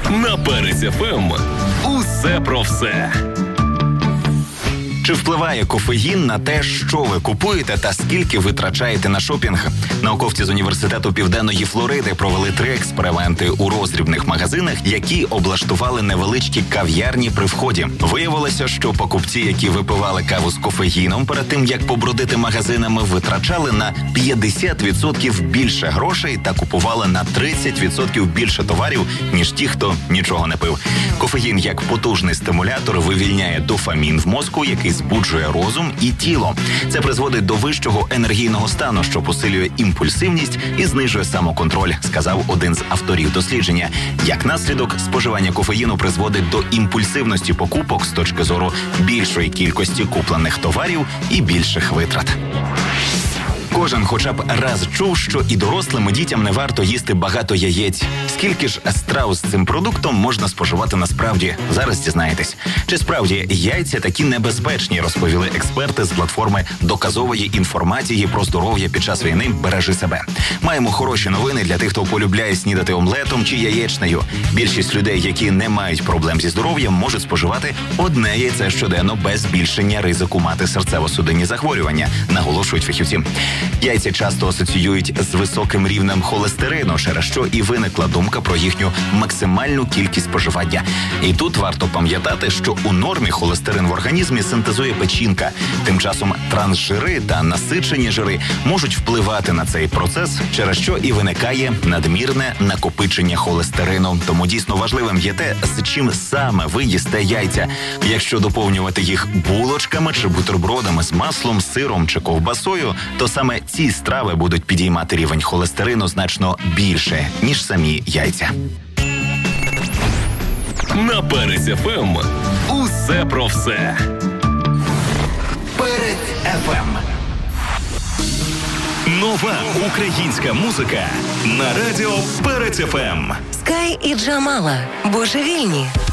На Перець ФМ. Усе про все. Чи впливає кофеїн на те, що ви купуєте та скільки витрачаєте на шопінг? Науковці з Університету Південної Флориди провели 3 експерименти у роздрібних магазинах, які облаштували невеличкі кав'ярні при вході. Виявилося, що покупці, які випивали каву з кофеїном перед тим, як побродити магазинами, витрачали на 50% більше грошей та купували на 30% більше товарів, ніж ті, хто нічого не пив. Кофеїн як потужний стимулятор вивільняє дофамін в мозку, який збуджує розум і тіло. Це призводить до вищого енергійного стану, що посилює імпульсивність і знижує самоконтроль, сказав один з авторів дослідження. Як наслідок, споживання кофеїну призводить до імпульсивності покупок з точки зору більшої кількості куплених товарів і більших витрат. Кожен хоча б раз чув, що і дорослим, і дітям не варто їсти багато яєць. Скільки ж страв з цим продуктом можна споживати насправді? Зараз дізнаєтесь. Чи справді яйця такі небезпечні, розповіли експерти з платформи доказової інформації про здоров'я під час війни «Бережи себе». Маємо хороші новини для тих, хто полюбляє снідати омлетом чи яєчнею. Більшість людей, які не мають проблем зі здоров'ям, можуть споживати одне яйце щоденно без збільшення ризику мати серцево-судинні захворювання, наголошують фахівці. Яйця часто асоціюють з високим рівнем холестерину, через що і виникла думка про їхню максимальну кількість споживання. І тут варто пам'ятати, що у нормі холестерин в організмі синтезує печінка. Тим часом трансжири та насичені жири можуть впливати на цей процес, через що і виникає надмірне накопичення холестерину. Тому дійсно важливим є те, з чим саме ви їсте яйця. Якщо доповнювати їх булочками чи бутербродами з маслом, сиром чи ковбасою, то саме ці страви будуть підіймати рівень холестерину значно більше, ніж самі яйця. На Перець ФМ. Усе про все. Перець ФМ. Нова українська музика на радіо Перець ФМ. Скай і Джамала. Божевільні.